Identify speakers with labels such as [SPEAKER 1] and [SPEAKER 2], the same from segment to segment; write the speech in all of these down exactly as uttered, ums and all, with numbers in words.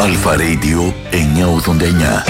[SPEAKER 1] Αλφα Radio εννιακόσια ογδόντα εννιά.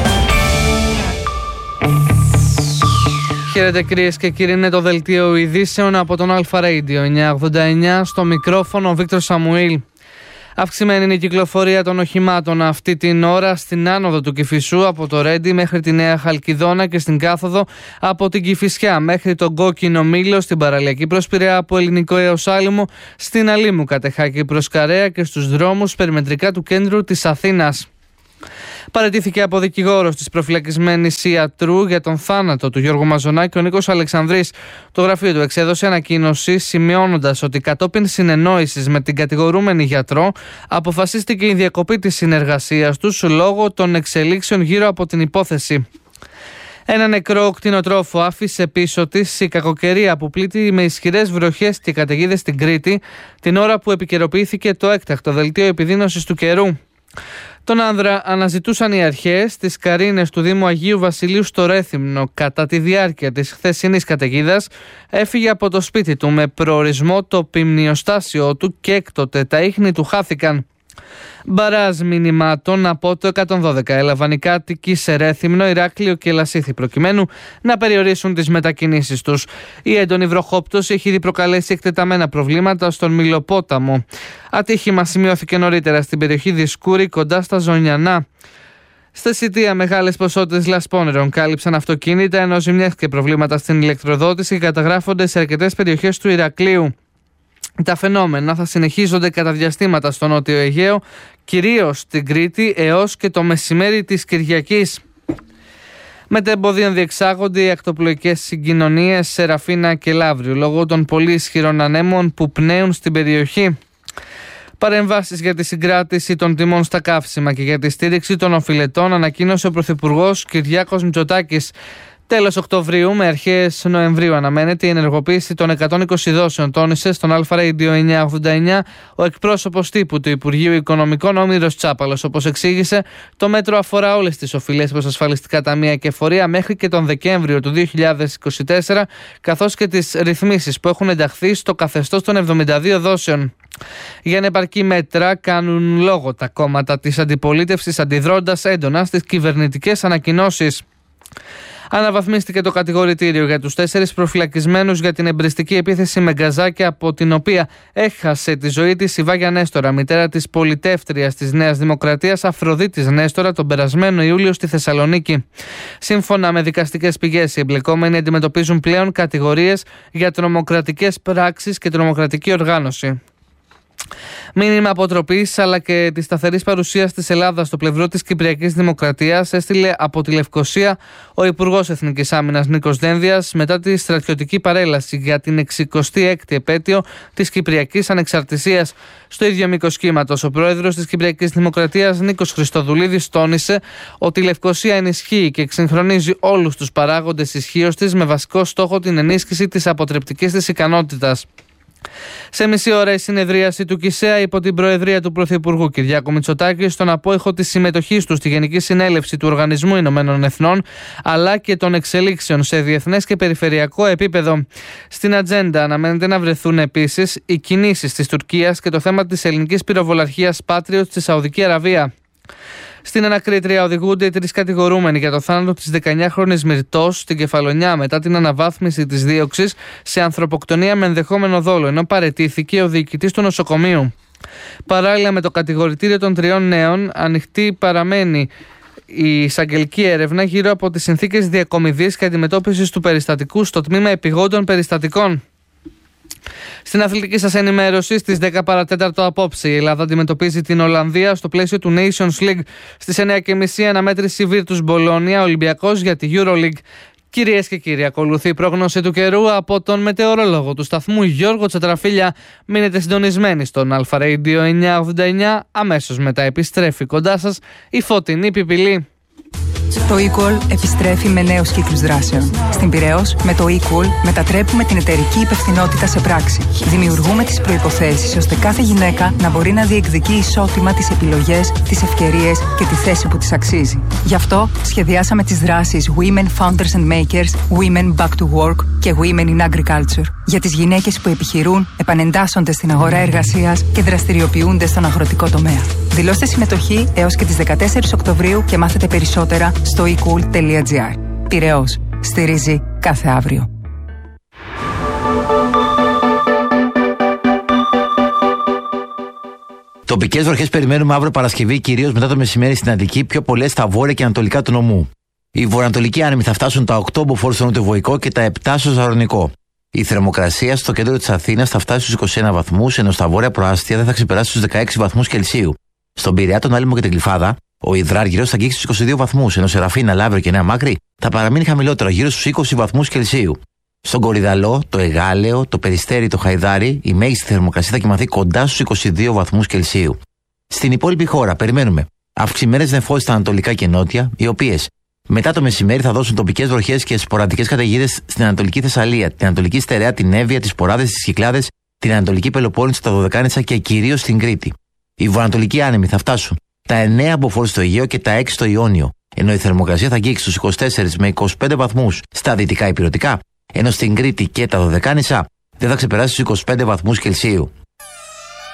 [SPEAKER 2] Χαίρετε κυρίες και κύριοι, είναι το δελτίο ειδήσεων από τον Αλφα Radio εννιακόσια ογδόντα εννιά. Στο μικρόφωνο ο Βίκτορ Σαμουήλ. Αυξημένη είναι η κυκλοφορία των οχημάτων αυτή την ώρα στην άνοδο του Κηφισού από το Ρέντι μέχρι τη Νέα Χαλκιδόνα και στην κάθοδο από την Κηφισιά μέχρι τον Κόκκινο Μήλο, στην παραλιακή προς Πειραιά από Ελληνικό έως Άλυμο, στην Αλήμου Κατεχάκη προς Καρέα και στους δρόμους περιμετρικά του κέντρου της Αθήνας. Παραιτήθηκε από δικηγόρος της προφυλακισμένης ιατρού για τον θάνατο του Γιώργου Μαζονάκη ο Νίκος Αλεξανδρής. Το γραφείο του εξέδωσε ανακοίνωση σημειώνοντας ότι κατόπιν συνεννόησης με την κατηγορούμενη γιατρό αποφασίστηκε η διακοπή της συνεργασίας τους λόγω των εξελίξεων γύρω από την υπόθεση. Ένα νεκρό κτηνοτρόφο άφησε πίσω της η κακοκαιρία που πλήττει με ισχυρές βροχές και καταιγίδες στην Κρήτη την ώρα που επικαιροποιήθηκε το έκτακτο δελτίο επιδείνωσης του καιρού. Τον άνδρα αναζητούσαν οι αρχές στις Καρίνες του Δήμου Αγίου Βασιλείου στο Ρέθυμνο. Κατά τη διάρκεια της χθεσινής καταιγίδας έφυγε από το σπίτι του με προορισμό το πυμνιοστάσιο του και έκτοτε τα ίχνη του χάθηκαν. Μπαράζ μηνυμάτων από το εκατόν δώδεκα έλαβαν οι κάτοικοι σε Ρέθυμνο, Ηράκλειο και Λασίθι προκειμένου να περιορίσουν τις μετακινήσεις τους. Η έντονη βροχόπτωση έχει ήδη προκαλέσει εκτεταμένα προβλήματα στον Μηλοπόταμο. Ατύχημα σημειώθηκε νωρίτερα στην περιοχή Δισκούρη κοντά στα Ζωνιανά. Στα Σιτία, μεγάλες ποσότητες λασπόνερων κάλυψαν αυτοκίνητα, ενώ ζημιές και προβλήματα στην ηλεκτροδότηση καταγράφονται σε αρκετές περιοχές του Ηρακλείου. Τα φαινόμενα θα συνεχίζονται κατά διαστήματα στο Νότιο Αιγαίο, κυρίως στην Κρήτη έως και το μεσημέρι της Κυριακής. Μετεμποδίων διεξάγονται οι ακτοπλοϊκές συγκοινωνίες σε Ραφίνα και Λαύριο λόγω των πολύ ισχυρών ανέμων που πνέουν στην περιοχή. Παρεμβάσεις για τη συγκράτηση των τιμών στα καύσιμα και για τη στήριξη των οφειλετών ανακοίνωσε ο Πρωθυπουργός Κυριάκος Μητσοτάκης. Τέλος Οκτωβρίου με αρχές Νοεμβρίου αναμένεται η ενεργοποίηση των εκατόν είκοσι δόσεων, τόνισε στον Αλφα Radio εννιακόσια ογδόντα εννιά ο εκπρόσωπος τύπου του Υπουργείου Οικονομικών Όμηρος Τσάπαλος. Όπως εξήγησε, το μέτρο αφορά όλες τις οφειλές προς ασφαλιστικά ταμεία και φορεία μέχρι και τον Δεκέμβριο του δύο χιλιάδες είκοσι τέσσερα, καθώς και τις ρυθμίσεις που έχουν ενταχθεί στο καθεστώς των εβδομήντα δύο δόσεων. Για ανεπαρκή μέτρα κάνουν λόγο τα κόμματα της αντιπολίτευσης, αντιδρώντας έντονα στις κυβερνητικές ανακοινώσεις. Αναβαθμίστηκε το κατηγορητήριο για τους τέσσερις προφυλακισμένους για την εμπριστική επίθεση με γκαζάκια από την οποία έχασε τη ζωή της η Βάγια Νέστορα, μητέρα της πολιτεύτριας της Νέας Δημοκρατίας Αφροδίτης Νέστορα, τον περασμένο Ιούλιο στη Θεσσαλονίκη. Σύμφωνα με δικαστικές πηγές, οι εμπλεκόμενοι αντιμετωπίζουν πλέον κατηγορίες για τρομοκρατικές πράξεις και τρομοκρατική οργάνωση. Μήνυμα αποτροπής αλλά και τη σταθερής παρουσίας της Ελλάδας στο πλευρό της Κυπριακής Δημοκρατίας έστειλε από τη Λευκοσία ο Υπουργός Εθνικής Άμυνας Νίκος Δένδιας μετά τη στρατιωτική παρέλαση για την εξηκοστή έκτη επέτειο της Κυπριακής Ανεξαρτησίας. Στο ίδιο μήκος κύματος, ο πρόεδρος της Κυπριακής Δημοκρατίας Νίκος Χριστοδουλίδης τόνισε ότι η Λευκοσία ενισχύει και εξυγχρονίζει όλους τους παράγοντες ισχύως της με βασικό στόχο την ενίσχυση της αποτρεπτικής της ικανότητας. Σε μισή ώρα η συνεδρίαση του ΚΙΣΕΑ υπό την προεδρία του Πρωθυπουργού Κυριάκου Μητσοτάκη στον απόϊχο της συμμετοχής του στη Γενική Συνέλευση του Οργανισμού Ηνωμένων Εθνών αλλά και των εξελίξεων σε διεθνές και περιφερειακό επίπεδο. Στην ατζέντα αναμένεται να βρεθούν επίσης οι κινήσεις της Τουρκίας και το θέμα της ελληνικής πυροβολαρχίας Patriot στη Σαουδική Αραβία. Στην ανακρίτρια οδηγούνται οι τρεις κατηγορούμενοι για το θάνατο της δεκαεννιάχρονης Μυρτός στην Κεφαλονιά μετά την αναβάθμιση της δίωξης σε ανθρωποκτονία με ενδεχόμενο δόλο, ενώ παραιτήθηκε ο διοικητής του νοσοκομείου. Παράλληλα με το κατηγορητήριο των τριών νέων, ανοιχτή παραμένει η εισαγγελική έρευνα γύρω από τις συνθήκες διακομιδής και αντιμετώπισης του περιστατικού στο τμήμα επιγόντων περιστατικών. Στην αθλητική σας ενημέρωση, στις δέκα παρά τέταρτο απόψε, η Ελλάδα αντιμετωπίζει την Ολλανδία στο πλαίσιο του Nations League. Στις εννιά και μισή αναμέτρηση Virtus Μπολόνια, Ολυμπιακός για τη EuroLeague. Κυρίες και κύριοι, ακολουθεί η πρόγνωση του καιρού από τον μετεωρολόγο του σταθμού Γιώργο Τσατραφίλια. Μείνετε συντονισμένοι στον Αλφα Radio εννιακόσια ογδόντα εννιά. Αμέσως μετά επιστρέφει κοντά σας η φωτεινή πιπηλή.
[SPEAKER 3] Το eQual επιστρέφει με νέους κύκλους δράσεων. Στην Πειραιώς, με το eQual μετατρέπουμε την εταιρική υπευθυνότητα σε πράξη. Δημιουργούμε τις προϋποθέσεις ώστε κάθε γυναίκα να μπορεί να διεκδικεί ισότιμα τις επιλογές, τις ευκαιρίες και τη θέση που της αξίζει. Γι' αυτό σχεδιάσαμε τις δράσεις Women Founders and Makers, Women Back to Work και Women in Agriculture. Για τις γυναίκες που επιχειρούν, επανεντάσσονται στην αγορά εργασίας και δραστηριοποιούνται στον αγροτικό τομέα. Δηλώστε συμμετοχή έως και τις δεκατέσσερις Οκτωβρίου και μάθετε περισσότερα στο e cool τελεία gr. Πειραιώς. Στηρίζει κάθε αύριο.
[SPEAKER 4] Τοπικές βροχές περιμένουμε αύριο Παρασκευή, κυρίως μετά το μεσημέρι στην Αττική, πιο πολλές στα βόρεια και ανατολικά του νομού. Οι βορειοανατολικοί άνεμοι θα φτάσουν τα οκτώ μποφόρ στο νοτιοβοϊκό και τα επτά στο ζαρονικό. Η θερμοκρασία στο κέντρο της Αθήνας θα φτάσει στους είκοσι ένα βαθμούς, ενώ στα βόρεια προάστια δεν θα ξεπεράσει τους δεκαέξι βαθμούς Κελσίου. Στον Πειραιά, τον Άλυμο και την Γλυφάδα, ο υδράργυρος θα αγγίξει στους είκοσι δύο βαθμούς, ενώ σε Ραφίνα, Λαύριο και Νέα Μάκρη θα παραμείνει χαμηλότερο, γύρω στους είκοσι βαθμούς Κελσίου. Στον Κορυδαλό, το Εγάλεο, το Περιστέρι, το Χαϊδάρι, η μέγιστη θερμοκρασία θα κοιμαθεί κοντά στους είκοσι δύο βαθμούς Κελσίου. Στην υπόλοιπη χώρα περιμένουμε αυξημένες νεφώσεις στα ανατολικά και νότια, οι οποίες μετά το μεσημέρι θα δώσουν τοπικές βροχές και σποραδικές καταιγίδες στην Ανατολική Θεσσαλία, την Ανατολική Στερεά, την Εύβοια, τις Ποράδες, τις Κυκλάδες, την Ανατολική Πελοπόννησο, τα Δωδεκάνησα και κυρίως στην Κρήτη. Οι βορειοανατολικοί άνεμοι θα φτάσουν τα εννέα μποφόρ στο Αιγαίο και τα έξι στο Ιόνιο, ενώ η θερμοκρασία θα αγγίξει στους είκοσι τέσσερις με είκοσι πέντε βαθμούς στα δυτικά υπηρετικά, ενώ στην Κρήτη και τα Δωδεκάνησα δεν θα ξεπεράσει τους είκοσι πέντε βαθμούς Κελσίου.